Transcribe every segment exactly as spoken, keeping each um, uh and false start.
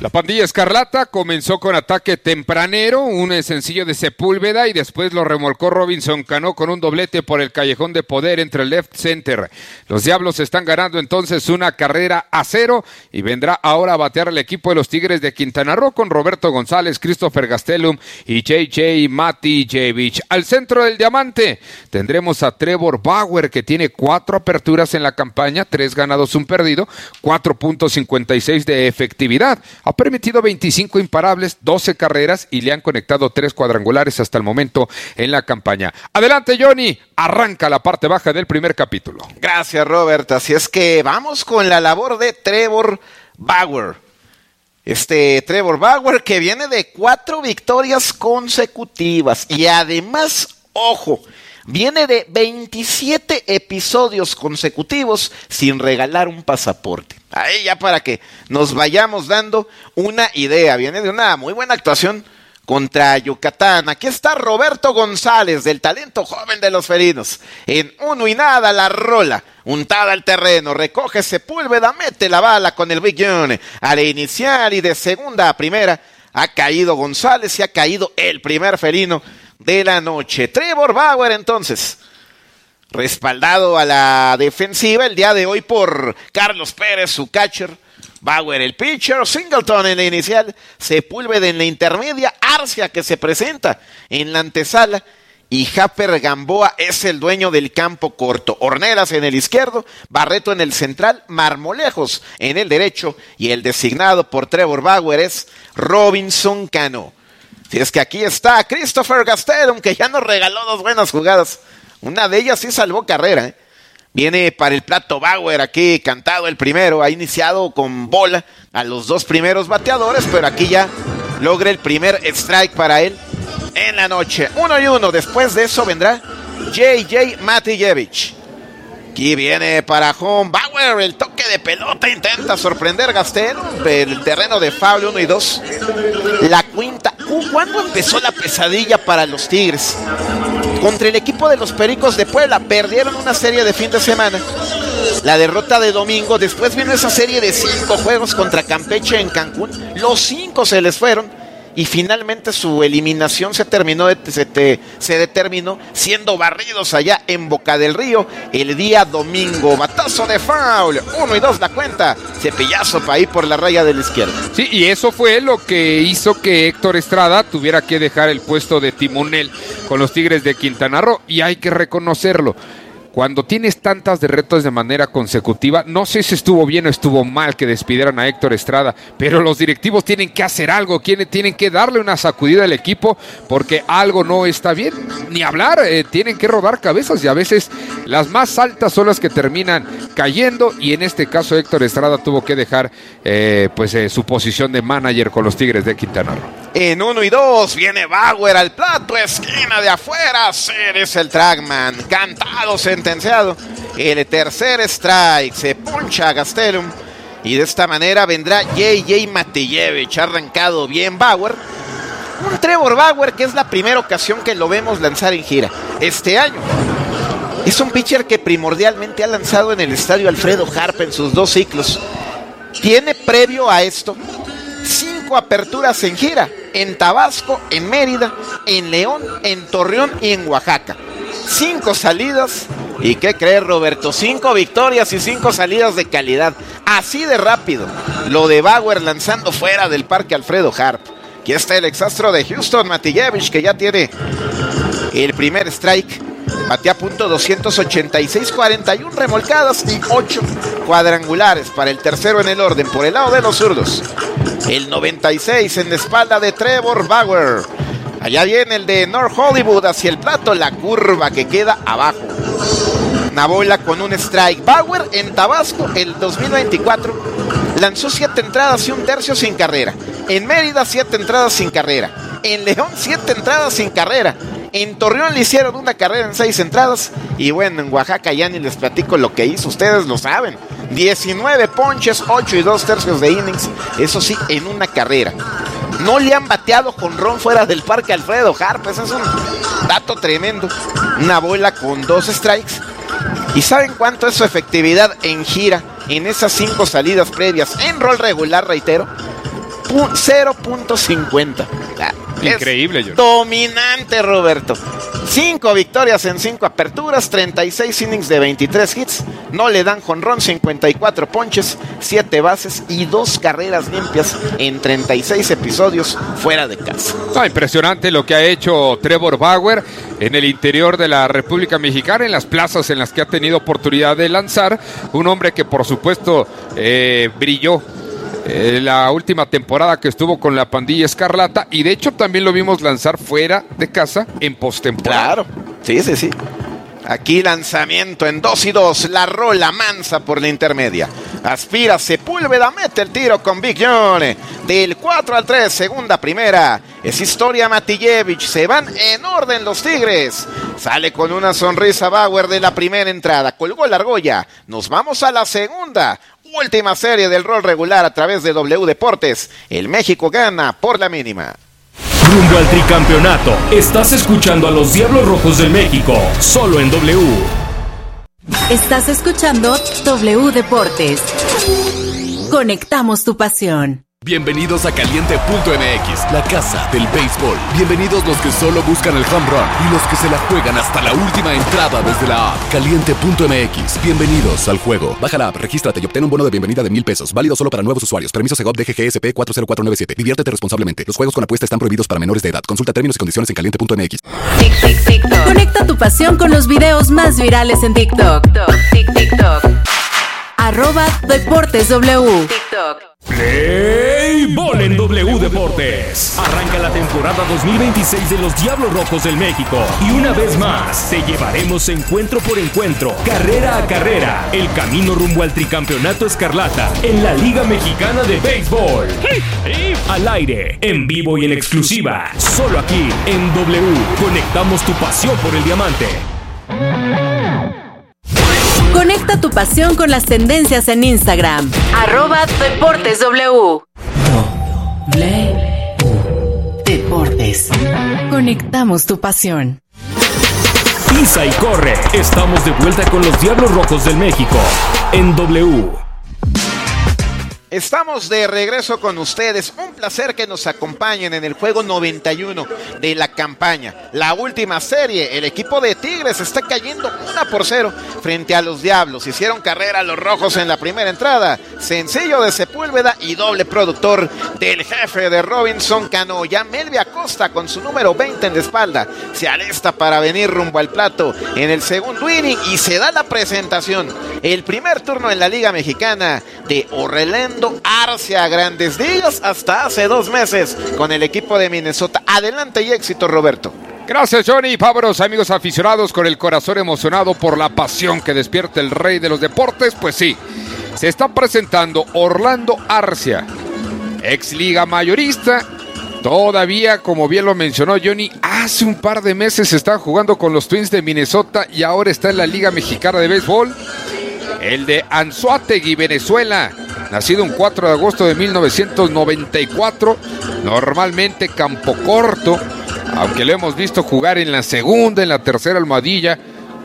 La pandilla escarlata comenzó con ataque tempranero, un sencillo de Sepúlveda y después lo remolcó Robinson Cano con un doblete por el callejón de poder entre el left center. Los Diablos están ganando entonces una carrera a cero y vendrá ahora a batear el equipo de los Tigres de Quintana Roo con Roberto González, Christopher Gastelum y J J Matijevich. Al centro del diamante tendremos a Trevor Bauer, que tiene cuatro aperturas en la campaña, tres ganados, un perdido, cuatro punto cincuenta y seis de efectividad. Ha permitido veinticinco imparables, doce carreras y le han conectado tres cuadrangulares hasta el momento en la campaña. Adelante, Johnny, arranca la parte baja del primer capítulo. Gracias, Robert. Así es que vamos con la labor de Trevor Bauer. Este Trevor Bauer que viene de cuatro victorias consecutivas y además, ojo, viene de veintisiete episodios consecutivos sin regalar un pasaporte. Ahí ya para que nos vayamos dando una idea. Viene de una muy buena actuación contra Yucatán. Aquí está Roberto González, del talento joven de los felinos. En uno y nada la rola, untada al terreno, recoge Sepúlveda, mete la bala con el Big John. A la inicial y de segunda a primera ha caído González y ha caído el primer felino de la noche. Trevor Bauer entonces, respaldado a la defensiva el día de hoy por Carlos Pérez, su catcher. Bauer el pitcher, Singleton en la inicial, Sepúlveda en la intermedia, Arcia que se presenta en la antesala y Japper Gamboa es el dueño del campo corto. Ornelas en el izquierdo, Barreto en el central, Marmolejos en el derecho y el designado por Trevor Bauer es Robinson Cano. Si es que aquí está Christopher Gastelum, que ya nos regaló dos buenas jugadas. Una de ellas sí salvó carrera, ¿eh? Viene para el plato Bauer aquí, cantado el primero. Ha iniciado con bola a los dos primeros bateadores, pero aquí ya logra el primer strike para él en la noche. Uno y uno. Después de eso vendrá J J Matijevich. Aquí viene para home Bauer, el toque de pelota, intenta sorprender Gastelum, el terreno de foul, uno y dos. La quinta. ¿Cuándo empezó la pesadilla para los Tigres? Contra el equipo de los Pericos de Puebla. Perdieron una serie de fin de semana, la derrota de domingo. Después vino esa serie de cinco juegos contra Campeche en Cancún. Los cinco se les fueron. Y finalmente su eliminación se terminó, de, se, te, se determinó siendo barridos allá en Boca del Río el día domingo. Batazo de foul, uno y dos la cuenta. Cepillazo para ahí por la raya de la izquierda. Sí, y eso fue lo que hizo que Héctor Estrada tuviera que dejar el puesto de timonel con los Tigres de Quintana Roo. Y hay que reconocerlo. Cuando tienes tantas derrotas de manera consecutiva, no sé si estuvo bien o estuvo mal que despidieran a Héctor Estrada, pero los directivos tienen que hacer algo, tienen que darle una sacudida al equipo porque algo no está bien. Ni hablar, eh, tienen que rodar cabezas y a veces las más altas son las que terminan cayendo y en este caso Héctor Estrada tuvo que dejar eh, pues eh, su posición de manager con los Tigres de Quintana Roo. En uno y dos viene Bauer al plato, esquina de afuera, es el trackman, cantado, sentenciado. El tercer strike, se poncha a Gastelum y de esta manera vendrá J J Matijevich, arrancado bien Bauer. Un Trevor Bauer que es la primera ocasión que lo vemos lanzar en gira este año. Es un pitcher que primordialmente ha lanzado en el estadio Alfredo Harp en sus dos ciclos. Tiene previo a esto cinco aperturas en gira, en Tabasco, en Mérida, en León, en Torreón y en Oaxaca. Cinco salidas, ¿y qué crees, Roberto? Cinco victorias y cinco salidas de calidad. Así de rápido, lo de Bauer lanzando fuera del Parque Alfredo Harp. Aquí está el exastro de Houston, Matijevich, que ya tiene el primer strike. Batea punto doscientos ochenta y seis, cuarenta y una remolcadas y ocho cuadrangulares para el tercero en el orden por el lado de los zurdos. El noventa y seis en la espalda de Trevor Bauer. Allá viene el de North Hollywood hacia el plato, la curva que queda abajo. Una bola con un strike. Bauer en Tabasco el dos mil veinticuatro lanzó siete entradas y un tercio sin carrera. En Mérida siete entradas sin carrera. En León siete entradas sin carrera. En Torreón le hicieron una carrera en seis entradas. Y bueno, en Oaxaca ya ni les platico lo que hizo, ustedes lo saben. diecinueve ponches, ocho y dos tercios de innings. Eso sí, en una carrera. No le han bateado jonrón fuera del Parque Alfredo Harp. Ese es un dato tremendo. Una bola con dos strikes. ¿Y saben cuánto es su efectividad en gira en esas cinco salidas previas? En rol regular, reitero. cero punto cincuenta. Increíble, John. Dominante, Roberto. Cinco victorias en cinco aperturas, treinta y seis innings de veintitrés hits. No le dan jonrón, cincuenta y cuatro ponches, siete bases y dos carreras limpias en treinta y seis episodios fuera de casa. Ah, impresionante lo que ha hecho Trevor Bauer en el interior de la República Mexicana, en las plazas en las que ha tenido oportunidad de lanzar. Un hombre que por supuesto eh, brilló Eh, la última temporada que estuvo con la pandilla Escarlata, y de hecho también lo vimos lanzar fuera de casa en postemporada. Claro, sí, sí, sí. Aquí lanzamiento en dos y dos, la rola mansa por la intermedia. Aspira Sepúlveda, mete el tiro con Big John. Del cuatro al tres, segunda, primera. Es historia Matillevich, se van en orden los Tigres. Sale con una sonrisa Bauer de la primera entrada, colgó la argolla. Nos vamos a la segunda. Última serie del rol regular a través de W Deportes. El México gana por la mínima. Rumbo al tricampeonato. Estás escuchando a los Diablos Rojos del México, solo en W. Estás escuchando W Deportes. Conectamos tu pasión. Bienvenidos a Caliente punto M X, la casa del béisbol. Bienvenidos los que solo buscan el home run y los que se la juegan hasta la última entrada desde la app. Caliente punto M X, bienvenidos al juego. Baja la app, regístrate y obtén un bono de bienvenida de mil pesos. Válido solo para nuevos usuarios. Permiso Segov D G G S P cuatro cero cuatro nueve siete. Diviértete responsablemente. Los juegos con apuesta están prohibidos para menores de edad. Consulta términos y condiciones en Caliente punto M X. Tic, tic, tic, Conecta tu pasión con los videos más virales en TikTok. Tic, tic, toc. Arroba Deportes W. TikTok. Play Ball en W Deportes. Arranca la temporada dos mil veintiséis de los Diablos Rojos del México. Y una vez más, te llevaremos encuentro por encuentro, carrera a carrera, el camino rumbo al tricampeonato Escarlata en la Liga Mexicana de Béisbol. Al aire, en vivo y en exclusiva, solo aquí en W. Conectamos tu pasión por el diamante. Conecta tu pasión con las tendencias en Instagram. Arroba Deportes W. W Deportes. Conectamos tu pasión. Pisa y corre. Estamos de vuelta con los Diablos Rojos del México en W. Estamos de regreso con ustedes. Un placer que nos acompañen en el juego noventa y uno de la campaña. La última serie, el equipo de Tigres está cayendo una por cero frente a los Diablos. Hicieron carrera los Rojos en la primera entrada. Sencillo de Sepúlveda y doble productor del jefe de Robinson Cano. Ya Melvia Acosta con su número veinte en la espalda se alista para venir rumbo al plato en el segundo inning y se da la presentación. El primer turno en la Liga Mexicana de Orlando Arcia, Grandes Ligas, hasta hace dos meses con el equipo de Minnesota. Adelante y éxito, Roberto. Gracias, Johnny. Vámonos, amigos aficionados, con el corazón emocionado por la pasión que despierta el rey de los deportes. Pues sí, se está presentando Orlando Arcia, ex liga mayorista. Todavía, como bien lo mencionó Johnny, hace un par de meses está jugando con los Twins de Minnesota y ahora está en la Liga Mexicana de Béisbol. El de Anzoátegui, Venezuela, nacido un cuatro de agosto de mil novecientos noventa y cuatro, normalmente campo corto, aunque lo hemos visto jugar en la segunda, en la tercera almohadilla,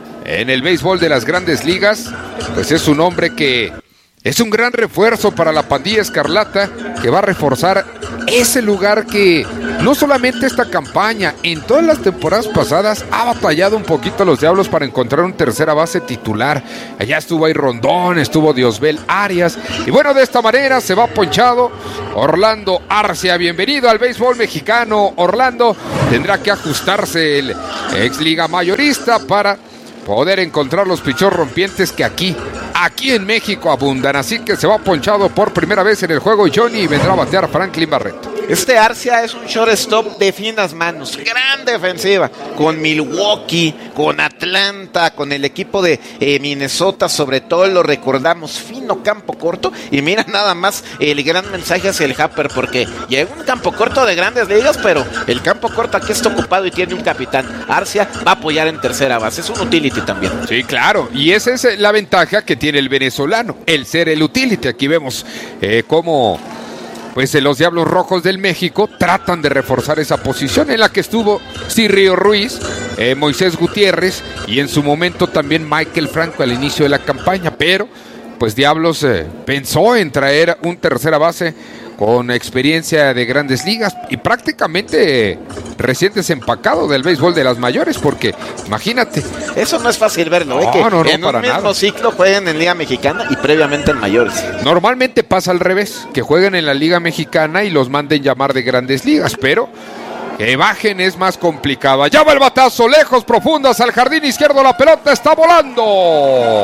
en el béisbol de las Grandes Ligas. Pues es un hombre que es un gran refuerzo para la pandilla Escarlata, que va a reforzar ese lugar que no solamente esta campaña, en todas las temporadas pasadas ha batallado un poquito los Diablos para encontrar un tercera base titular. Allá estuvo ahí Rondón, estuvo Diosbel Arias, y bueno, de esta manera se va ponchado Orlando Arcia. Bienvenido al béisbol mexicano, Orlando. Tendrá que ajustarse el ex liga mayorista para poder encontrar los pichos rompientes que aquí, aquí en México abundan. Así que se va ponchado por primera vez en el juego Johnny y vendrá a batear Franklin Barreto. Este Arcia es un shortstop de finas manos, gran defensiva, con Milwaukee, con Atlanta, con el equipo de eh, Minnesota, sobre todo lo recordamos, fino campo corto, y mira nada más el gran mensaje hacia el Happer, porque llega un campo corto de Grandes Ligas, pero el campo corto aquí está ocupado y tiene un capitán. Arcia va a apoyar en tercera base, es un utility también. Sí, claro, y esa es la ventaja que tiene el venezolano, el ser el utility. Aquí vemos eh, cómo pues los Diablos Rojos del México tratan de reforzar esa posición en la que estuvo Cirrio Ruiz, eh, Moisés Gutiérrez y en su momento también Michael Franco al inicio de la campaña, pero pues Diablos eh, pensó en traer un tercera base con experiencia de grandes ligas y prácticamente recién desempacado del béisbol de las mayores, porque imagínate. Eso no es fácil verlo, no, ¿eh? Que no, no, en un mismo nada. ciclo jueguen en Liga Mexicana y previamente en mayores. Normalmente pasa al revés, que jueguen en la Liga Mexicana y los manden llamar de grandes ligas, pero que bajen es más complicado. Allá va el batazo, lejos, profundas, al jardín izquierdo, la pelota está volando.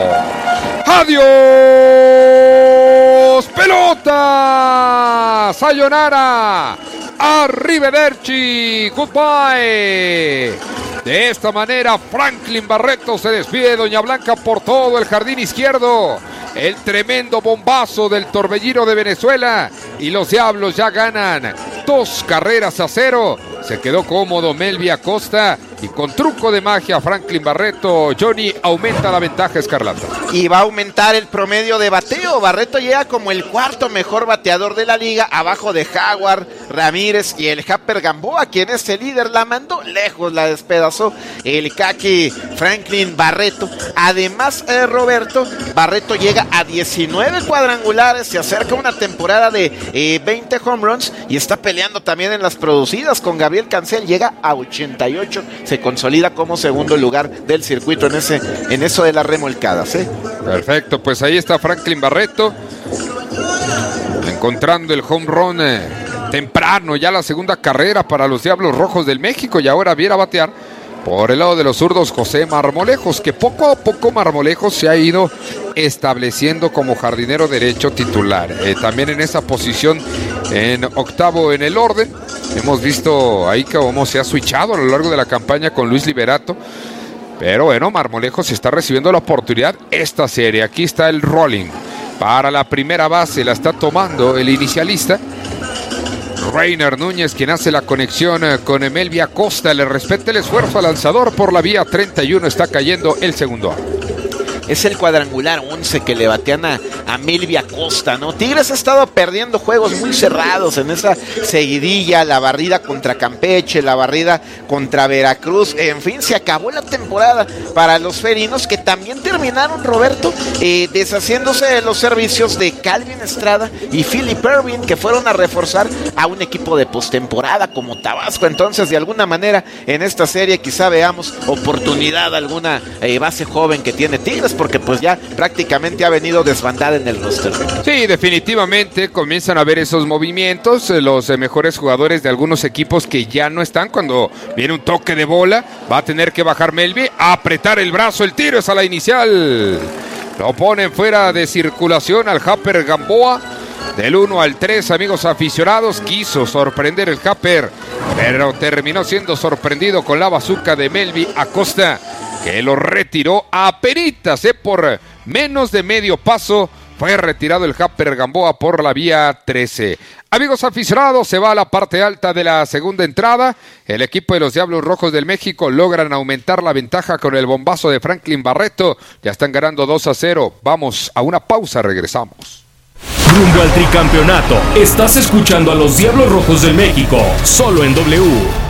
¡Adiós! ¡Pelota! ¡Sayonara! ¡Arrivederci! ¡Goodbye! De esta manera, Franklin Barreto se despide de Doña Blanca por todo el jardín izquierdo. El tremendo bombazo del Torbellino de Venezuela. Y los Diablos ya ganan dos carreras a cero. Se quedó cómodo Melvi Acosta. Y con truco de magia, Franklin Barreto, Johnny, aumenta la ventaja escarlata. Y va a aumentar el promedio de bateo. Barreto llega como el cuarto mejor bateador de la liga, abajo de Jaguar, Ramírez y el Japper Gamboa, quien es el líder. La mandó lejos, la despedazó el Kaki Franklin Barreto. Además, eh, Roberto, Barreto llega a diecinueve cuadrangulares, se acerca una temporada de eh, veinte home runs y está peleando también en las producidas con Gabriel Cancel. Llega a ochenta y ocho, se consolida como segundo lugar del circuito en ese en eso de las remolcadas, ¿eh? Perfecto, pues ahí está Franklin Barreto encontrando el home run eh, temprano, ya la segunda carrera para los Diablos Rojos del México, y ahora viene a batear por el lado de los zurdos José Marmolejos, que poco a poco Marmolejos se ha ido estableciendo como jardinero derecho titular. Eh, también en esa posición, en octavo en el orden. Hemos visto ahí cómo se ha switchado a lo largo de la campaña con Luis Liberato. Pero bueno, Marmolejos está recibiendo la oportunidad esta serie. Aquí está el rolling. Para la primera base la está tomando el inicialista Reiner Núñez, quien hace la conexión con Melvi Acosta. Le respeta el esfuerzo al lanzador por la vía treinta y uno. Está cayendo el segundo out. Es el cuadrangular once que le batean a, a Melvi Acosta, ¿no? Tigres ha estado perdiendo juegos muy cerrados en esa seguidilla, la barrida contra Campeche, la barrida contra Veracruz. En fin, se acabó la temporada para los felinos, que también terminaron, Roberto, eh, deshaciéndose de los servicios de Calvin Estrada y Philip Ervin, que fueron a reforzar a un equipo de postemporada como Tabasco. Entonces, de alguna manera, en esta serie quizá veamos oportunidad alguna eh, base joven que tiene Tigres, porque pues ya prácticamente ha venido desbandada en el roster. Sí, definitivamente comienzan a ver esos movimientos, los eh, mejores jugadores de algunos equipos que ya no están. Cuando viene un toque de bola, va a tener que bajar Melvi, a apretar el brazo, el tiro es a la inicial. Lo ponen fuera de circulación al Japper Gamboa. Del uno al tres, amigos aficionados, quiso sorprender el Japper, pero terminó siendo sorprendido con la bazuca de Melvi Acosta, que lo retiró a peritas, ¿eh? Por menos de medio paso fue retirado el Japper Gamboa por la vía trece. Amigos aficionados, se va a la parte alta de la segunda entrada. El equipo de los Diablos Rojos del México logran aumentar la ventaja con el bombazo de Franklin Barreto. Ya están ganando dos a cero. Vamos a una pausa, regresamos. Rumbo al tricampeonato. Estás escuchando a los Diablos Rojos del México, solo en W.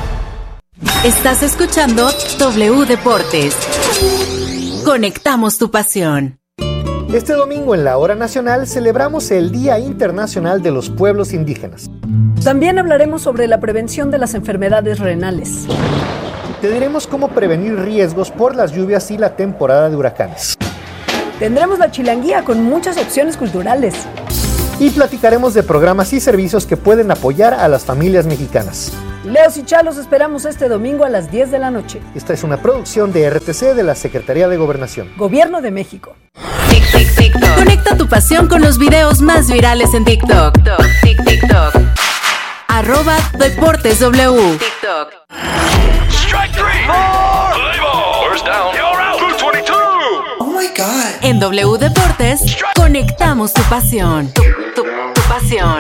Estás escuchando W Deportes. Conectamos tu pasión. Este domingo en la Hora Nacional celebramos el Día Internacional de los Pueblos Indígenas. También hablaremos sobre la prevención de las enfermedades renales. Te diremos cómo prevenir riesgos por las lluvias y la temporada de huracanes. Tendremos la chilanguía con muchas opciones culturales. Y platicaremos de programas y servicios que pueden apoyar a las familias mexicanas. Leos y Chalos esperamos este domingo a las diez de la noche. Esta es una producción de R T C de la Secretaría de Gobernación. Gobierno de México. Tic, tic, tic, conecta tu pasión con los videos más virales en TikTok. Tic, TikTok. Arroba Deportes W. TikTok. Strike three. Play ball. First down. You're out. Blue veintidós. Oh my God. En W Deportes, conectamos tu pasión. Tu, tu, tu pasión.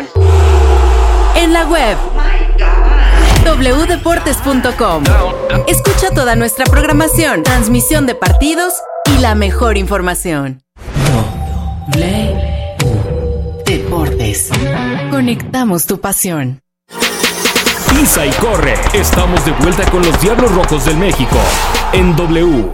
En la web doble u deportes punto com. Escucha toda nuestra programación, transmisión de partidos y la mejor información. W Deportes. Conectamos tu pasión. Pisa y corre. Estamos de vuelta con los Diablos Rojos del México en W.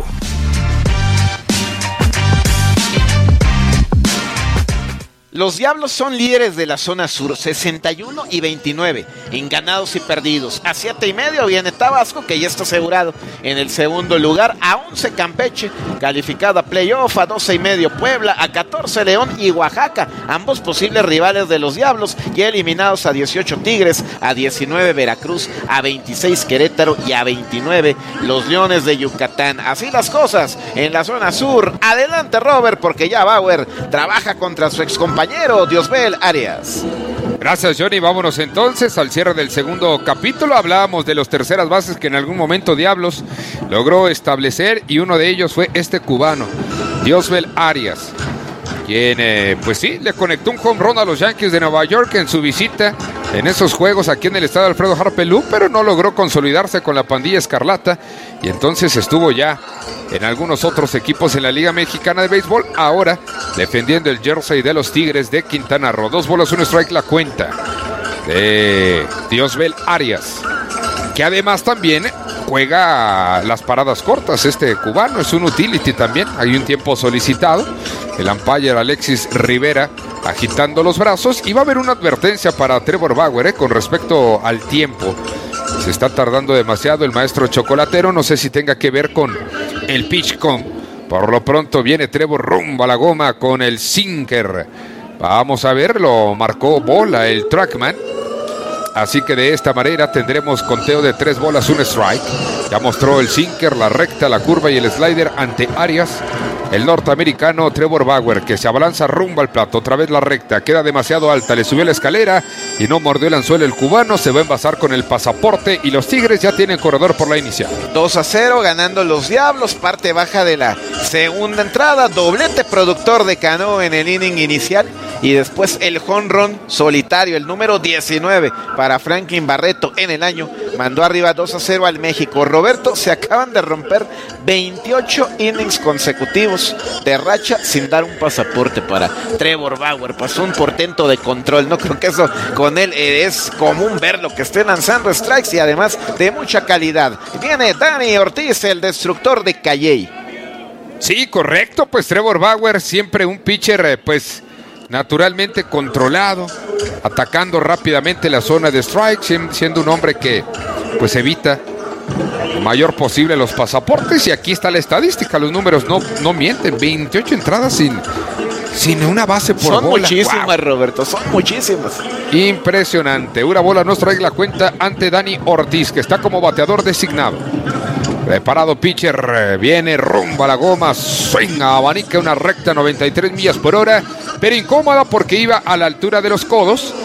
Los Diablos son líderes de la zona sur, sesenta y uno y veintinueve en ganados y perdidos. A siete y medio viene Tabasco, que ya está asegurado en el segundo lugar. A once Campeche, calificado a playoff. A doce y medio Puebla. A catorce León y Oaxaca, ambos posibles rivales de los Diablos, ya eliminados. A dieciocho Tigres, a diecinueve Veracruz, a veintiséis Querétaro y a veintinueve los Leones de Yucatán. Así las cosas en la zona sur. Adelante, Robert, porque ya Bauer trabaja contra su excompañero Diosbel Arias. Gracias, Johnny. Vámonos entonces al cierre del segundo capítulo. Hablábamos de los terceras bases que en algún momento Diablos logró establecer, y uno de ellos fue este cubano, Diosbel Arias, quien, eh, pues sí, le conectó un home run a los Yankees de Nueva York en su visita en esos juegos aquí en el estadio Alfredo Harpelú, pero no logró consolidarse con la pandilla escarlata, y entonces estuvo ya en algunos otros equipos en la Liga Mexicana de Béisbol, ahora defendiendo el jersey de los Tigres de Quintana Roo. Dos bolas, un strike la cuenta de Diosbel Arias, que además también juega las paradas cortas. Este cubano es un utility también, hay un tiempo solicitado. El umpire Alexis Rivera agitando los brazos, y va a haber una advertencia para Trevor Bauer eh, con respecto al tiempo. Se está tardando demasiado el maestro chocolatero, no sé si tenga que ver con el pitch con. Por lo pronto viene Trevor rumbo a la goma con el sinker. Vamos a ver, lo marcó bola el trackman. Así que de esta manera tendremos conteo de tres bolas, un strike. Ya mostró el sinker, la recta, la curva y el slider ante Arias. El norteamericano Trevor Bauer, que se abalanza rumbo al plato. Otra vez la recta, queda demasiado alta, le subió la escalera y no mordió el anzuelo el cubano. Se va a envasar con el pasaporte y los Tigres ya tienen corredor por la inicial. dos a cero ganando los Diablos, parte baja de la segunda entrada. Doblete productor de Cano en el inning inicial, y después el home run solitario, el número diecinueve para Franklin Barreto en el año. Mandó arriba dos a cero al México. Roberto, se acaban de romper veintiocho innings consecutivos de racha sin dar un pasaporte para Trevor Bauer. Pasó un portento de control. No creo que eso con él es común verlo, que esté lanzando strikes y además de mucha calidad. Viene Dani Ortiz, el destructor de Calley. Sí, correcto, pues Trevor Bauer, siempre un pitcher pues naturalmente controlado, atacando rápidamente la zona de strike, siendo un hombre que pues evita lo mayor posible los pasaportes. Y aquí está la estadística, los números no, no mienten. Veintiocho entradas sin, sin una base por son bola. Son muchísimas, wow. Roberto, son muchísimas. Impresionante. Una bola no strike la cuenta ante Dani Ortiz, que está como bateador designado. Preparado pitcher, viene rumbo a la goma, swing, abanica una recta noventa y tres millas por hora, pero incómoda porque iba a la altura de los codos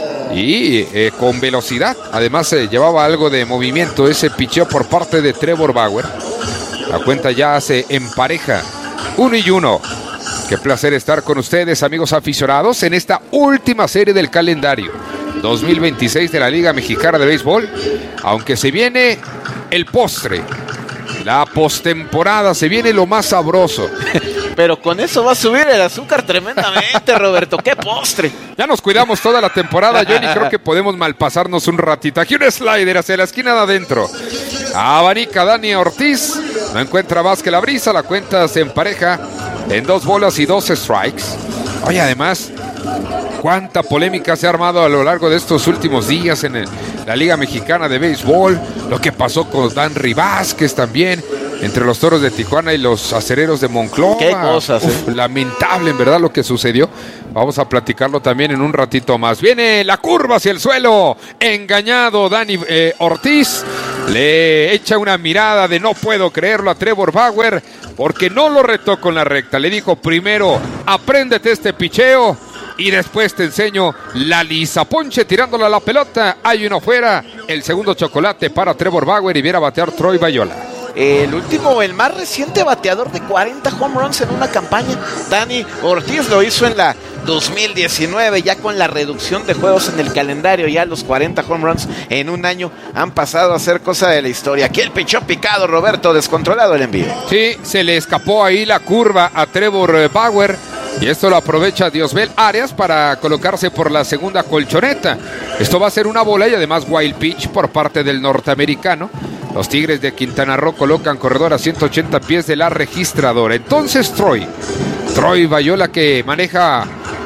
y eh, con velocidad. Además eh, llevaba algo de movimiento ese picheo por parte de Trevor Bauer. La cuenta ya se empareja, uno y uno. Qué placer estar con ustedes, amigos aficionados, en esta última serie del calendario dos mil veintiséis de la Liga Mexicana de Béisbol, aunque se viene el postre, la postemporada, se viene lo más sabroso. Pero con eso va a subir el azúcar tremendamente, Roberto. ¡Qué postre! Ya nos cuidamos toda la temporada, Johnny. Creo que podemos malpasarnos un ratito. Aquí un slider hacia la esquina de adentro. Abanica Dani Ortiz. No encuentra más que la brisa. La cuenta se empareja en dos bolas y dos strikes. Oye, además, cuánta polémica se ha armado a lo largo de estos últimos días en el, la Liga Mexicana de Béisbol. Lo que pasó con Danry Vázquez también, entre los Toros de Tijuana y los Acereros de Monclova. Qué cosas, ¿eh? Uf, lamentable en verdad lo que sucedió. Vamos a platicarlo también en un ratito más. Viene la curva hacia el suelo. Engañado Dani eh, Ortiz. Le echa una mirada de no puedo creerlo a Trevor Bauer, porque no lo retó con la recta. Le dijo primero, apréndete este picheo y después te enseño la lisa. Ponche tirándole a la pelota. Hay uno fuera. El segundo chocolate para Trevor Bauer y viene a batear Troy Bayola. El último, el más reciente bateador de cuarenta home runs en una campaña, Dani Ortiz, lo hizo en la dos mil diecinueve, ya con la reducción de juegos en el calendario. Ya los cuarenta home runs en un año han pasado a ser cosa de la historia. Aquí el pichó picado, Roberto, descontrolado el envío. Sí, se le escapó ahí la curva a Trevor Bauer, y esto lo aprovecha Diosbel Arias para colocarse por la segunda colchoneta. Esto va a ser una bola y además wild pitch por parte del norteamericano. Los Tigres de Quintana Roo colocan corredor a ciento ochenta pies de la registradora. Entonces Troy, Troy Bayola, que maneja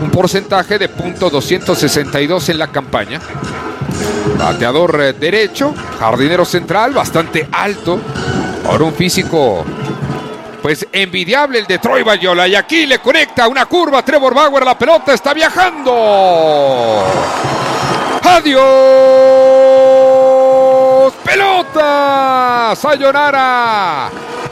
un porcentaje de punto doscientos sesenta y dos en la campaña. Bateador eh, derecho, jardinero central, bastante alto, ahora un físico pues envidiable el de Troy Bayola, y aquí le conecta una curva a Trevor Bauer, la pelota está viajando. ¡Adiós! ¡Pelota! ¡Sayonara!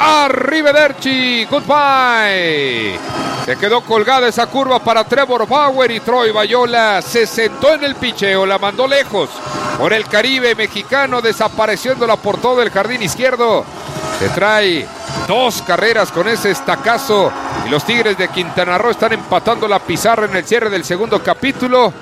¡Arrivederci! ¡Goodbye! Se quedó colgada esa curva para Trevor Bauer y Troy Bayola se sentó en el picheo, la mandó lejos por el Caribe mexicano, desapareciéndola por todo el jardín izquierdo. Se trae dos carreras con ese estacazo y los Tigres de Quintana Roo están empatando la pizarra en el cierre del segundo capítulo.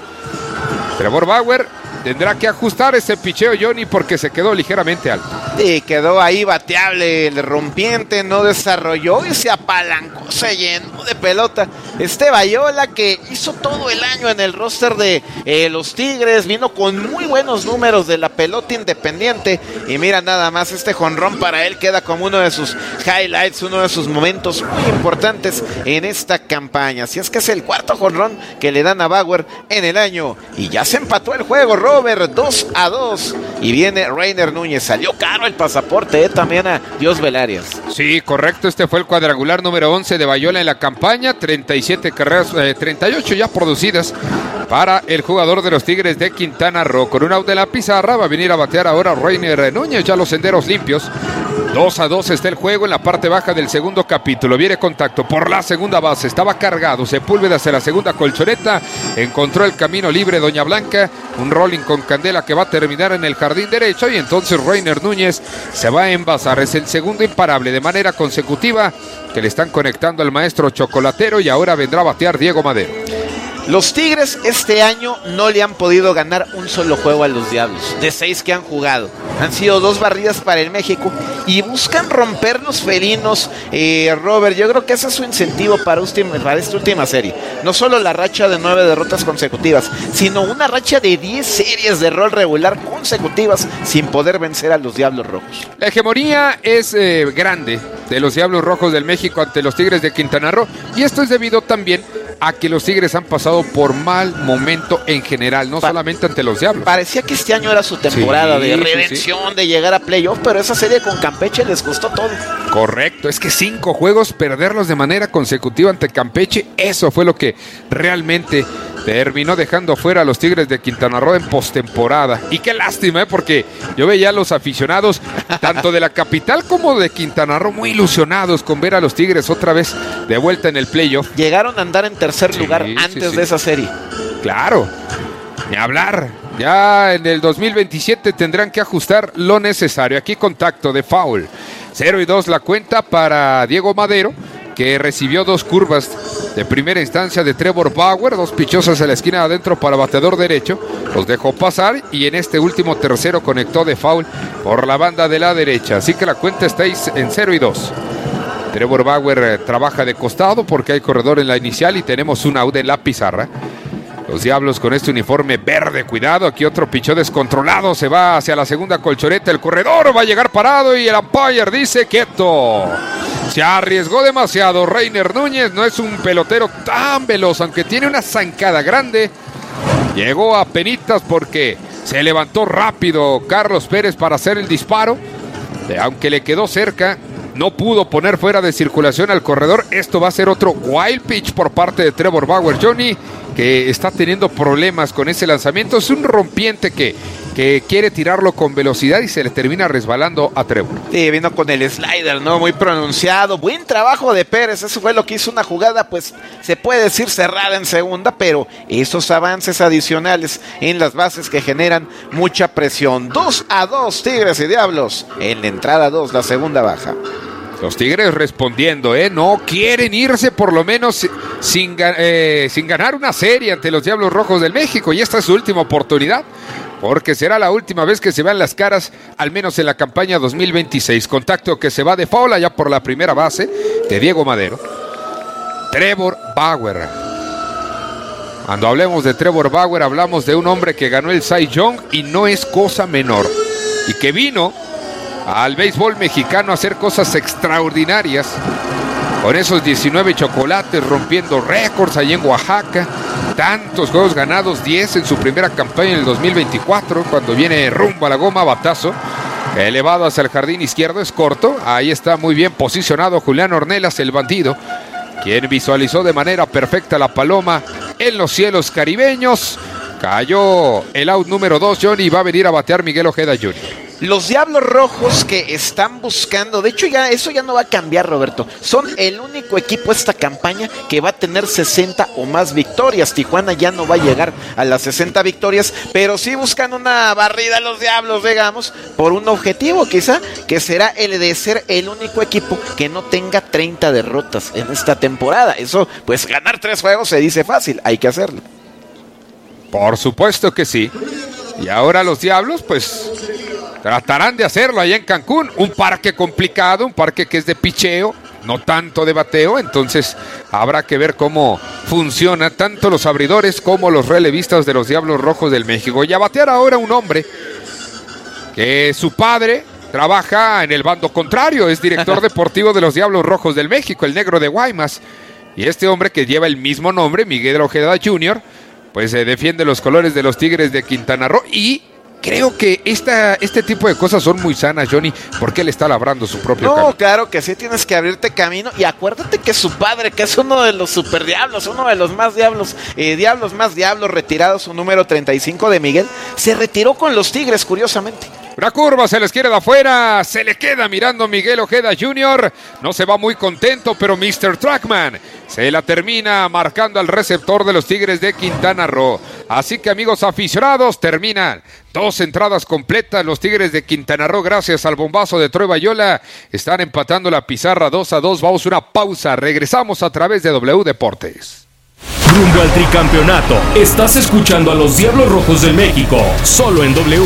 Trevor Bauer tendrá que ajustar ese picheo, Johnny, porque se quedó ligeramente alto. Sí, quedó ahí bateable, el rompiente no desarrolló y se apalancó, se llenó de pelota. Este Bayola, que hizo todo el año en el roster de eh, los Tigres, vino con muy buenos números de la pelota independiente. Y mira nada más, este jonrón para él queda como uno de sus highlights, uno de sus momentos muy importantes en esta campaña. Así es que es el cuarto jonrón que le dan a Bauer en el año. Y ya se empató el juego, Robert, dos a dos. Y viene Reiner Núñez. Salió caro el pasaporte, eh, también a Dios Velarias. Sí, correcto. Este fue el cuadrangular número once de Bayola en la campaña. treinta y siete carreras, eh, treinta y ocho ya producidas para el jugador de los Tigres de Quintana Roo. Con un out de la pizarra va a venir a batear ahora Reiner Núñez. Ya los senderos limpios. dos a dos está el juego en la parte baja del segundo capítulo. Viene contacto por la segunda base. Estaba cargado. Sepúlveda hacia la segunda colchoneta. Encontró el camino libre Doña Blanca. Un rolling con candela que va a terminar en el jardín derecho. Y entonces Reiner Núñez se va a envasar. Es el segundo imparable de manera consecutiva que le están conectando al maestro chocolatero. Y ahora vendrá a batear Diego Madero. Los Tigres este año no le han podido ganar un solo juego a los Diablos, de seis que han jugado. Han sido dos barridas para el México y buscan romper los felinos. Eh, Robert, yo creo que ese es su incentivo para, ultima, para esta última serie. No solo la racha de nueve derrotas consecutivas, sino una racha de diez series de rol regular consecutivas sin poder vencer a los Diablos Rojos. La hegemonía es eh, grande de los Diablos Rojos del México ante los Tigres de Quintana Roo, y esto es debido también a que los Tigres han pasado por mal momento en general, no pa- solamente ante los Diablos. Parecía que este año era su temporada sí, de redención, sí, sí. de llegar a playoff, pero esa serie con Campeche les costó todo. Correcto, es que cinco juegos, perderlos de manera consecutiva ante Campeche, eso fue lo que realmente terminó dejando fuera a los Tigres de Quintana Roo en postemporada. Y qué lástima, ¿eh? Porque yo veía a los aficionados, tanto de la capital como de Quintana Roo, muy ilusionados con ver a los Tigres otra vez de vuelta en el playoff. Llegaron a andar en tercer sí, lugar antes sí, sí. de esa serie. Claro, ni hablar. Ya en el dos mil veintisiete tendrán que ajustar lo necesario. Aquí contacto de foul. cero y dos la cuenta para Diego Madero, que recibió dos curvas de primera instancia de Trevor Bauer, dos pichosas en la esquina de adentro para bateador derecho, los dejó pasar y en este último tercero conectó de foul por la banda de la derecha, así que la cuenta está en cero y dos. Trevor Bauer eh, trabaja de costado porque hay corredor en la inicial y tenemos un out en la pizarra. Los Diablos con este uniforme verde, cuidado, aquí otro pichó descontrolado, se va hacia la segunda colchoneta, el corredor va a llegar parado y el umpire dice quieto. Se arriesgó demasiado Reiner Núñez, no es un pelotero tan veloz, aunque tiene una zancada grande. Llegó a penitas porque se levantó rápido Carlos Pérez para hacer el disparo, aunque le quedó cerca. No pudo poner fuera de circulación al corredor. Esto va a ser otro wild pitch por parte de Trevor Bauer, Johnny, que está teniendo problemas con ese lanzamiento. Es un rompiente que, que quiere tirarlo con velocidad y se le termina resbalando a Trevor. Sí, vino con el slider, ¿no? Muy pronunciado. Buen trabajo de Pérez. Eso fue lo que hizo una jugada, pues se puede decir cerrada en segunda, pero esos avances adicionales en las bases que generan mucha presión. dos a dos, Tigres y Diablos. En la entrada dos, la segunda baja. Los Tigres respondiendo, ¿eh? No quieren irse por lo menos sin, eh, sin ganar una serie ante los Diablos Rojos del México. Y esta es su última oportunidad, porque será la última vez que se vean las caras, al menos en la campaña dos mil veintiséis. Contacto que se va de foul allá por la primera base de Diego Madero. Trevor Bauer. Cuando hablemos de Trevor Bauer, hablamos de un hombre que ganó el Cy Young y no es cosa menor. Y que vino al béisbol mexicano a hacer cosas extraordinarias con esos diecinueve chocolates, rompiendo récords allí en Oaxaca, Tantos juegos ganados, diez en su primera campaña en el dos mil veinticuatro, cuando viene rumbo a la goma, batazo elevado hacia el jardín izquierdo, es corto. Ahí está muy bien posicionado Julián Ornelas, el bandido, quien visualizó de manera perfecta la paloma en los cielos caribeños. Cayó el out número dos, Johnny, y va a venir a batear Miguel Ojeda junior Los Diablos Rojos que están buscando, de hecho ya eso ya no va a cambiar, Roberto. Son el único equipo esta campaña que va a tener sesenta o más victorias. Tijuana ya no va a llegar a las sesenta victorias, pero sí buscan una barrida los Diablos, digamos, por un objetivo quizá, que será el de ser el único equipo que no tenga treinta derrotas en esta temporada. Eso, pues ganar tres juegos se dice fácil, hay que hacerlo. Por supuesto que sí. Y ahora los Diablos, pues, tratarán de hacerlo allá en Cancún. Un parque complicado, un parque que es de picheo, no tanto de bateo. Entonces habrá que ver cómo funciona tanto los abridores como los relevistas de los Diablos Rojos del México. Y a batear ahora un hombre que su padre trabaja en el bando contrario, es director deportivo de los Diablos Rojos del México, el negro de Guaymas. Y este hombre que lleva el mismo nombre, Miguel Ojeda junior, pues se eh, defiende los colores de los Tigres de Quintana Roo. Y creo que esta, este tipo de cosas son muy sanas, Johnny, porque él está labrando su propio no, camino. No, claro que sí, tienes que abrirte camino. Y acuérdate que su padre, que es uno de los super diablos, uno de los más diablos, eh, diablos más diablos retirados, su número treinta y cinco de Miguel, se retiró con los Tigres, curiosamente. Una curva, se les quiere de afuera, se le queda mirando Miguel Ojeda junior No se va muy contento, pero mister Trackman se la termina marcando al receptor de los Tigres de Quintana Roo. Así que, amigos aficionados, terminan dos entradas completas los Tigres de Quintana Roo gracias al bombazo de Troy Bayola. Están empatando la pizarra dos a dos. Vamos a una pausa, regresamos a través de W Deportes. Rumbo al tricampeonato, estás escuchando a los Diablos Rojos del México, solo en W.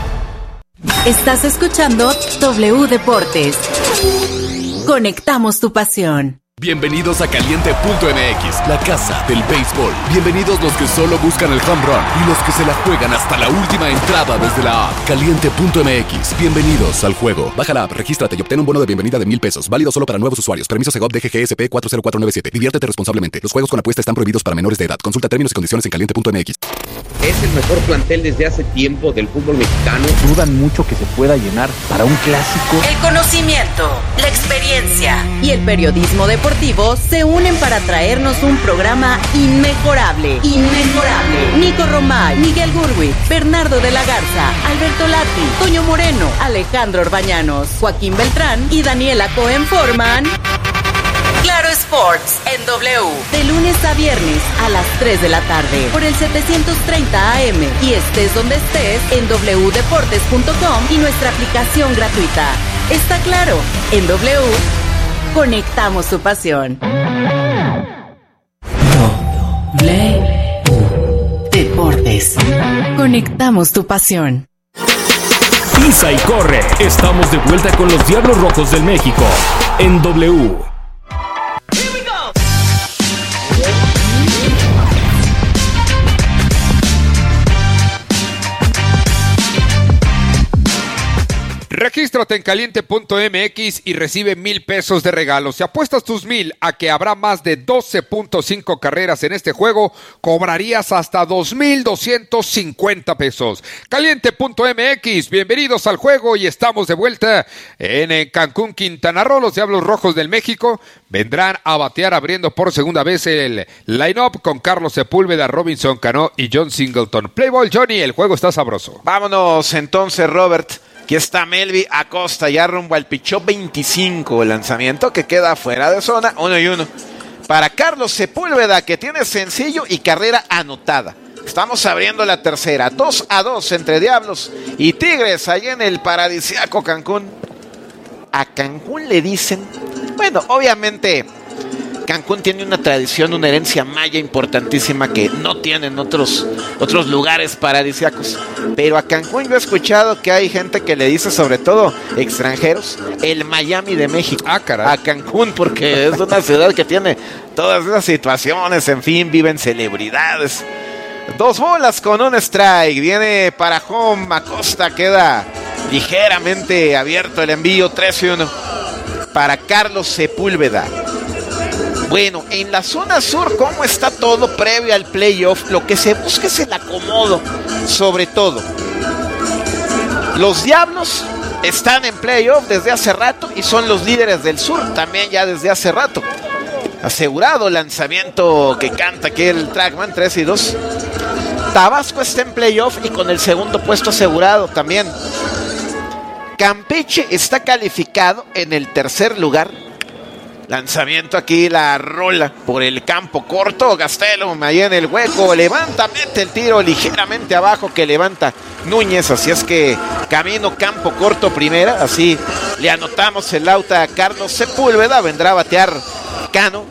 Estás escuchando W Deportes. Conectamos tu pasión. Bienvenidos a Caliente punto M X, la casa del béisbol. Bienvenidos los que solo buscan el home run y los que se la juegan hasta la última entrada desde la app. Caliente punto M X, bienvenidos al juego. Baja la app, regístrate y obtén un bono de bienvenida de mil pesos. Válido solo para nuevos usuarios. Permiso Segov D G G S P cuatro cero cuatro nueve siete. Diviértete responsablemente. Los juegos con apuesta están prohibidos para menores de edad. Consulta términos y condiciones en Caliente punto M X. Es el mejor plantel desde hace tiempo del fútbol mexicano. Dudan mucho que se pueda llenar para un clásico. El conocimiento, la experiencia y el periodismo deportivo se unen para traernos un programa inmejorable. Inmejorable. Nico Romay, Miguel Gurwitz, Bernardo de la Garza, Alberto Lati, Toño Moreno, Alejandro Orbañanos, Joaquín Beltrán y Daniela Cohen forman Claro Sports en W, de lunes a viernes a las tres de la tarde por el setecientos treinta A M y estés donde estés en w deportes punto com y nuestra aplicación gratuita. Está claro, en W conectamos tu pasión. W Deportes. Conectamos tu pasión. Pisa y corre. Estamos de vuelta con los Diablos Rojos del México en W. Regístrate en Caliente punto M X y recibe mil pesos de regalo. Si apuestas tus mil a que habrá más de doce punto cinco carreras en este juego, cobrarías hasta dos mil doscientos cincuenta pesos. Caliente punto M X, bienvenidos al juego y estamos de vuelta en Cancún, Quintana Roo. Los Diablos Rojos del México vendrán a batear abriendo por segunda vez el line-up con Carlos Sepúlveda, Robinson Cano y John Singleton. Playboy Johnny, el juego está sabroso. Vámonos entonces, Robert. Aquí está Melvi Acosta ya rumbo al pichó veinticinco, el lanzamiento que queda fuera de zona, uno y uno. Para Carlos Sepúlveda, que tiene sencillo y carrera anotada. Estamos abriendo la tercera, dos a dos entre Diablos y Tigres, ahí en el paradisíaco Cancún. A Cancún le dicen, bueno, obviamente Cancún tiene una tradición, una herencia maya importantísima que no tienen otros, otros lugares paradisíacos. Pero a Cancún yo he escuchado que hay gente que le dice, sobre todo extranjeros, el Miami de México. Ah, caray. A Cancún, porque es una ciudad que tiene todas esas situaciones, en fin, viven celebridades. Dos bolas con un strike, viene para home, Acosta, queda ligeramente abierto el envío, tres y uno. Para Carlos Sepúlveda. Bueno, en la zona sur, ¿cómo está todo previo al playoff? Lo que se busca es el acomodo, sobre todo. Los Diablos están en playoff desde hace rato y son los líderes del sur también ya desde hace rato. Asegurado lanzamiento que canta aquí el Trackman, tres y dos. Tabasco está en playoff y con el segundo puesto asegurado también. Campeche está calificado en el tercer lugar. Lanzamiento aquí, la rola por el campo corto. Gastelum ahí en el hueco. Levanta, mete el tiro ligeramente abajo que levanta Núñez. Así es que camino campo corto primera. Así le anotamos el out a Carlos Sepúlveda. Vendrá a batear Cano.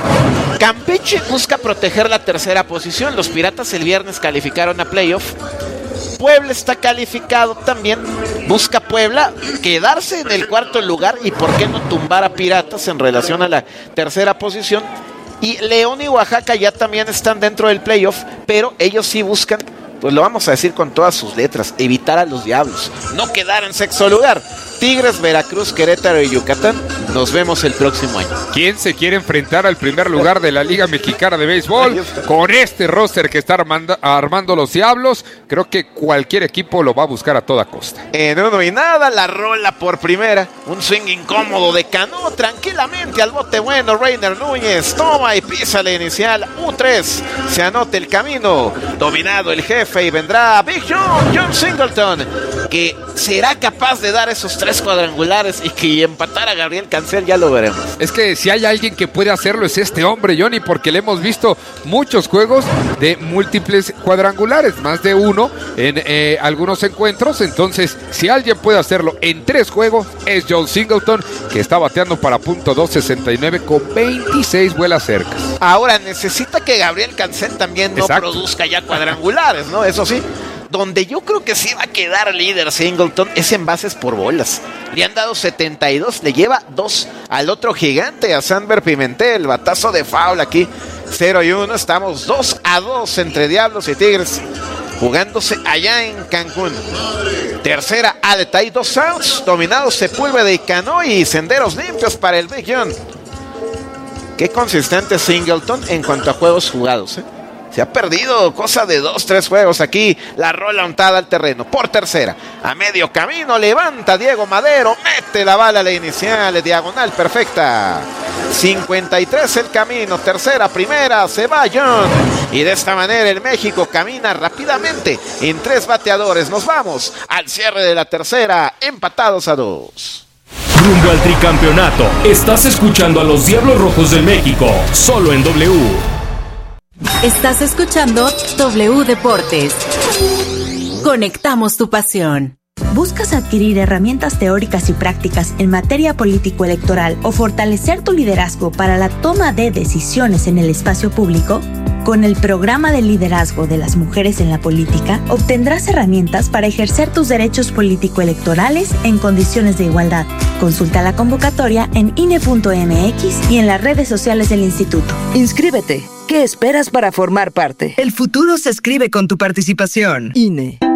Campeche busca proteger la tercera posición. Los Piratas el viernes calificaron a playoff. Puebla está calificado también. Busca Puebla quedarse en el cuarto lugar y por qué no tumbar a Piratas en relación a la tercera posición. Y León y Oaxaca ya también están dentro del playoff, pero ellos sí buscan, pues lo vamos a decir con todas sus letras, evitar a los Diablos, no quedar en sexto lugar. Tigres, Veracruz, Querétaro y Yucatán. Nos vemos el próximo año. ¿Quién se quiere enfrentar al primer lugar de la Liga Mexicana de Béisbol? Con este roster que está armando, armando los Diablos, creo que cualquier equipo lo va a buscar a toda costa. En uno y nada, la rola por primera. Un swing incómodo de Cano, tranquilamente al bote bueno. Reiner Núñez toma y pisa la inicial. U tres, se anota el camino. Dominado el jefe y vendrá Big John, John Singleton, que será capaz de dar esos tres cuadrangulares y que empatar a Gabriel Cancel, ya lo veremos. Es que si hay alguien que puede hacerlo es este hombre, Johnny, porque le hemos visto muchos juegos de múltiples cuadrangulares, más de uno en eh, algunos encuentros. Entonces, si alguien puede hacerlo en tres juegos, es John Singleton, que está bateando para punto dos sesenta y nueve con veintiséis vuelas cercas. Ahora necesita que Gabriel Cancel también no Exacto. produzca ya cuadrangulares, ¿no? Eso sí. Donde yo creo que sí va a quedar líder Singleton es en bases por bolas. Le han dado setenta y dos, le lleva dos al otro gigante, a Sanber Pimentel. Batazo de foul aquí, cero y uno. Estamos dos a dos entre Diablos y Tigres, jugándose allá en Cancún. Tercera a detalle, dos outs, dominados Sepúlveda y Cano y senderos limpios para el Big John. Qué consistente Singleton en cuanto a juegos jugados, ¿eh? Se ha perdido cosa de dos, tres juegos aquí. La rola untada al terreno. Por tercera. A medio camino levanta Diego Madero. Mete la bala a la inicial. Diagonal perfecta. cincuenta y tres el camino. Tercera, primera. Se va John. Y de esta manera el México camina rápidamente en tres bateadores. Nos vamos al cierre de la tercera. Empatados a dos. Rumbo al tricampeonato. Estás escuchando a los Diablos Rojos del México. Solo en W. Estás escuchando W Deportes. Conectamos tu pasión. ¿Buscas adquirir herramientas teóricas y prácticas en materia político-electoral o fortalecer tu liderazgo para la toma de decisiones en el espacio público? Con el programa de liderazgo de las mujeres en la política, obtendrás herramientas para ejercer tus derechos político-electorales en condiciones de igualdad. Consulta la convocatoria en I N E punto M X y en las redes sociales del instituto. Inscríbete. ¿Qué esperas para formar parte? El futuro se escribe con tu participación. I N E.